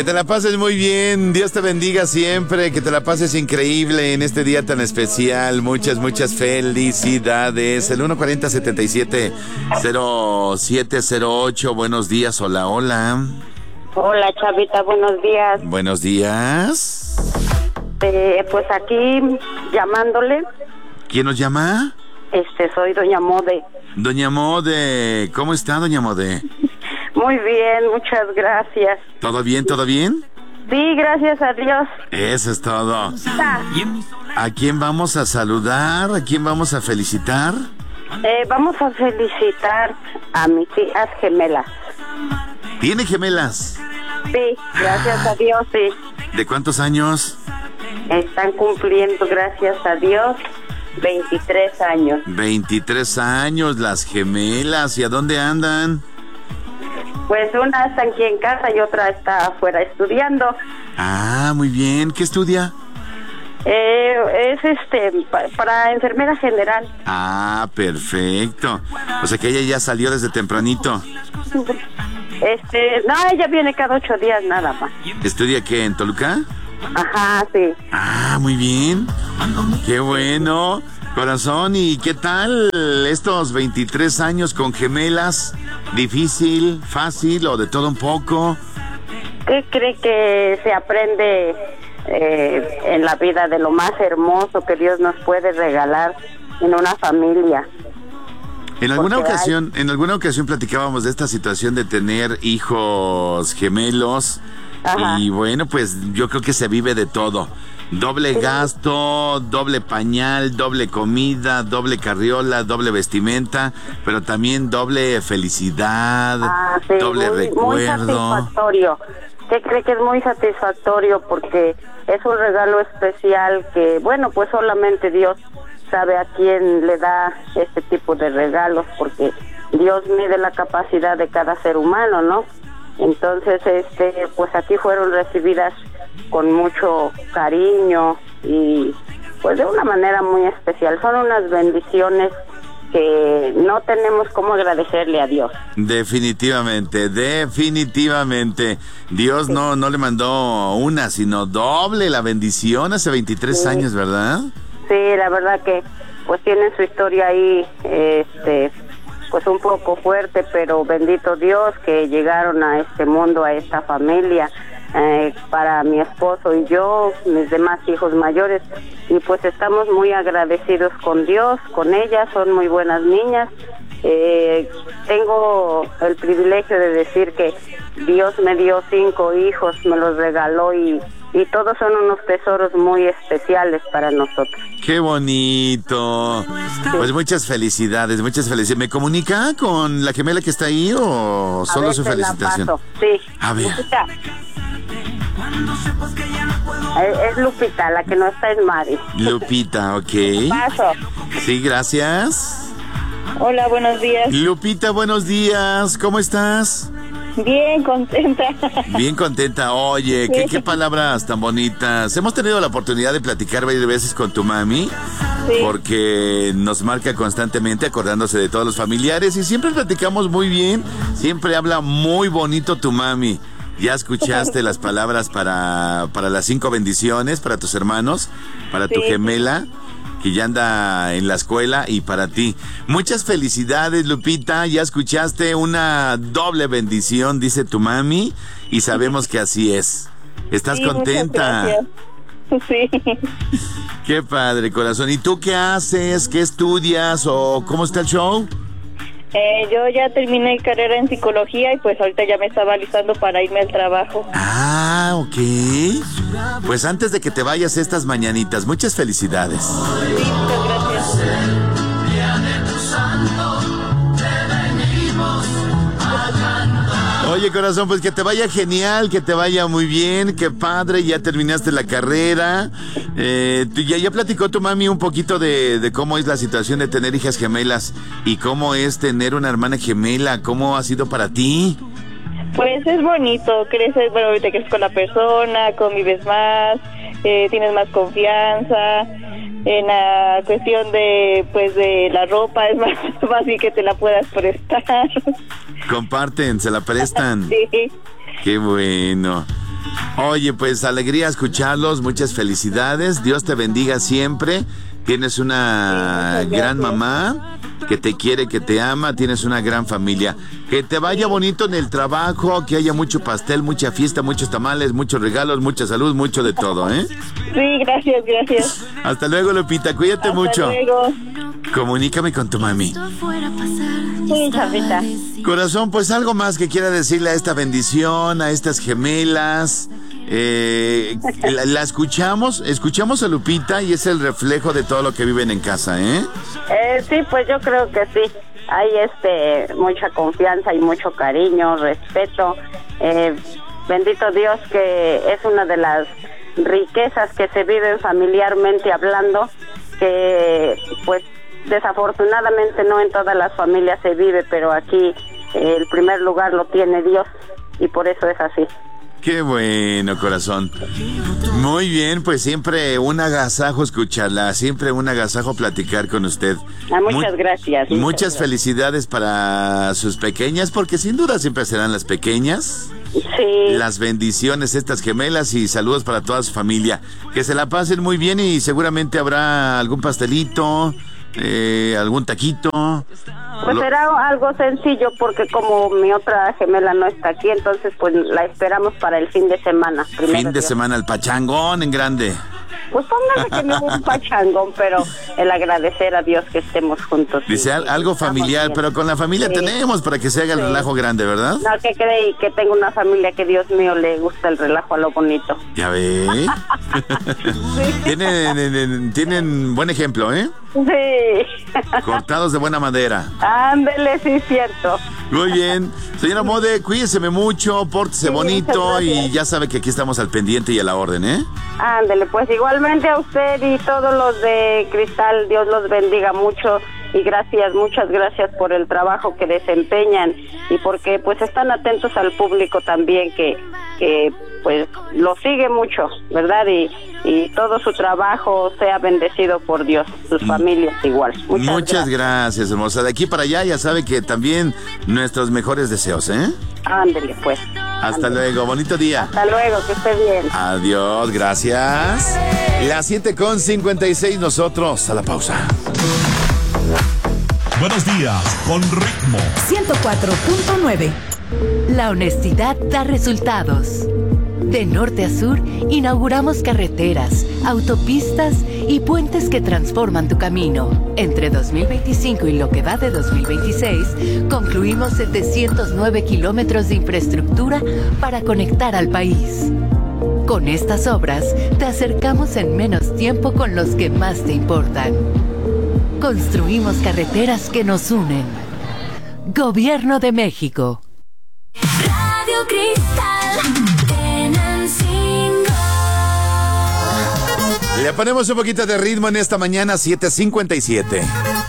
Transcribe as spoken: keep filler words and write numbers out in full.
te la pases muy bien, Dios te bendiga siempre, que te la pases increíble en este día tan especial. Muchas, muchas felicidades. El uno cuarenta, setenta y siete, cero siete cero ocho. Buenos días, hola, hola. Hola, Chavita, buenos días. Buenos días. Eh, pues aquí llamándole. ¿Quién nos llama? Este, soy Doña Mode. Doña Mode, ¿cómo está, Doña Mode? Muy bien, muchas gracias. ¿Todo bien, todo bien? Sí, gracias a Dios. Eso es todo. Ah. ¿A quién vamos a saludar? ¿A quién vamos a felicitar? Eh, vamos a felicitar a mis hijas gemelas. ¿Tiene gemelas? Sí, gracias a Dios, sí. ¿De cuántos años? Están cumpliendo, gracias a Dios, veintitrés años. veintitrés años, las gemelas. ¿Y a dónde andan? Pues una está aquí en casa y otra está afuera estudiando. Ah, muy bien. ¿Qué estudia? Eh, es este pa- para enfermera general. Ah, perfecto. O sea que ella ya salió desde tempranito. Este, no, ella viene cada ocho días nada más. ¿Estudia qué, en Toluca? Ajá, sí. Ah, muy bien. Qué bueno. Corazón, ¿y qué tal estos veintitrés años con gemelas? ¿Difícil, fácil o de todo un poco? ¿Qué cree que se aprende eh, en la vida de lo más hermoso que Dios nos puede regalar en una familia? En alguna Porque ocasión, en alguna ocasión platicábamos de esta situación de tener hijos gemelos. Ajá. Y bueno, pues yo creo que se vive de todo. Doble gasto, doble pañal, doble comida, doble carriola, doble vestimenta, pero también doble felicidad, Ah, sí, doble muy, muy recuerdo. satisfactorio. ¿Qué cree que es muy satisfactorio? Porque es un regalo especial que, bueno, pues solamente Dios sabe a quién le da este tipo de regalos, porque Dios mide la capacidad de cada ser humano, ¿no? Entonces, este, pues aquí fueron recibidas con mucho cariño y pues de una manera muy especial. Son unas bendiciones que no tenemos cómo agradecerle a Dios. Definitivamente, definitivamente. Dios Sí. no, no le mandó una, sino doble la bendición hace veintitrés Sí. años, ¿verdad? Sí, la verdad que pues tienen su historia ahí, este, pues un poco fuerte, pero bendito Dios que llegaron a este mundo, a esta familia, eh, para mi esposo y yo, mis demás hijos mayores, y pues estamos muy agradecidos con Dios, con ellas, son muy buenas niñas. Eh, tengo el privilegio de decir que Dios me dio cinco hijos, me los regaló y y todos son unos tesoros muy especiales para nosotros. ¡Qué bonito! Pues muchas felicidades, muchas felicidades. ¿Me comunica con la gemela que está ahí o A solo ver, su te la felicitación? paso. Sí. A ver. Lupita. Es, es Lupita, la que no está en Mari. Lupita, ok. Paso. Sí, gracias. Hola, buenos días. Lupita, buenos días. ¿Cómo estás? Bien, contenta. Bien contenta. Oye, ¿qué, qué palabras tan bonitas. Hemos tenido la oportunidad de platicar varias veces con tu mami. Sí. Porque nos marca constantemente acordándose de todos los familiares y siempre platicamos muy bien. Siempre habla muy bonito tu mami. Ya escuchaste las palabras para, para las cinco bendiciones, para tus hermanos, para tu Sí. gemela, que ya anda en la escuela, y para ti. Muchas felicidades, Lupita. Ya escuchaste una doble bendición, dice tu mami, y sabemos que así es. ¿Estás Sí, contenta? muchas gracias. Sí. Qué padre, corazón. ¿Y tú qué haces? ¿Qué estudias? ¿O cómo está el show? Eh, yo ya terminé carrera en psicología y pues ahorita ya me estaba alistando para irme al trabajo. Ah, ok. Pues antes de que te vayas estas mañanitas, muchas felicidades. Sí, muchas gracias. Oye, corazón, pues que te vaya genial, que te vaya muy bien, qué padre, ya terminaste la carrera. Eh, tú- ya, ya platicó tu mami un poquito de, de cómo es la situación de tener hijas gemelas y cómo es tener una hermana gemela, cómo ha sido para ti. Pues es bonito, creces, bueno, ahorita creces con la persona, convives más, eh, tienes más confianza. En la cuestión de, pues, de la ropa es más fácil que te la puedas prestar. Comparten, se la prestan. Sí. Qué bueno. Oye, pues alegría escucharlos, muchas felicidades, Dios te bendiga siempre. Tienes una sí, gran mamá que te quiere, que te ama, tienes una gran familia. Que te vaya bonito en el trabajo, que haya mucho pastel, mucha fiesta, muchos tamales, muchos regalos, mucha salud, mucho de todo, ¿eh? Sí, gracias, gracias. Hasta luego, Lupita, cuídate Hasta mucho. Luego. Comunícame con tu mami. Sí, chavita. Corazón, pues algo más que quiera decirle a esta bendición, a estas gemelas. Eh, la, la escuchamos, escuchamos a Lupita y es el reflejo de todo lo que viven en casa, ¿eh? Eh, sí, pues yo creo que sí. Hay este mucha confianza y mucho cariño, respeto. Eh, bendito Dios que es una de las riquezas que se viven familiarmente hablando, que pues desafortunadamente no en todas las familias se vive, pero aquí eh, el primer lugar lo tiene Dios y por eso es así. Qué bueno, corazón. Muy bien, pues siempre un agasajo escucharla, siempre un agasajo platicar con usted. Ah, muchas Mu- gracias. Muchas, muchas gracias. felicidades para sus pequeñas, porque sin duda siempre serán las pequeñas. Sí. Las bendiciones, estas gemelas, y saludos para toda su familia. Que se la pasen muy bien y seguramente habrá algún pastelito, eh, algún taquito. Pues será algo sencillo porque como mi otra gemela no está aquí, entonces pues la esperamos para el fin de semana. Fin de Dios. semana, el pachangón en grande. Pues póngale que no hubo un pachangón, pero el agradecer a Dios que estemos juntos. Dice y, algo familiar, pero con la familia sí. tenemos para que se haga el sí. relajo grande, ¿verdad? No, que cree que tengo una familia que Dios mío le gusta el relajo a lo bonito. Ya ve. sí. tienen, tienen buen ejemplo, ¿eh? Sí. Cortados de buena madera. Ándele, sí, cierto. Muy bien. Señora Mode, cuídese mucho, pórtese sí, bonito y ya sabe que aquí estamos al pendiente y a la orden, ¿eh? Ándele, pues igualmente a usted y todos los de Cristal, Dios los bendiga mucho y gracias, muchas gracias por el trabajo que desempeñan y porque pues están atentos al público también que, que pues lo sigue mucho, ¿verdad? Y, y todo su trabajo sea bendecido por Dios, sus familias igual. Muchas, muchas gracias. gracias, hermosa. De aquí para allá ya sabe que también nuestros mejores deseos, ¿eh? Ándele, pues. Hasta Ándele. luego, bonito día. Hasta luego, que esté bien. Adiós, gracias. Las siete con cincuenta y seis, nosotros a la pausa. Buenos días, con ritmo. ciento cuatro punto nueve. La honestidad da resultados. De norte a sur, inauguramos carreteras, autopistas y puentes que transforman tu camino. Entre dos mil veinticinco y lo que va de dos mil veintiséis, concluimos setecientos nueve kilómetros de infraestructura para conectar al país. Con estas obras, te acercamos en menos tiempo con los que más te importan. Construimos carreteras que nos unen. Gobierno de México. Radio Cristal. Le ponemos un poquito de ritmo en esta mañana, siete cincuenta y siete.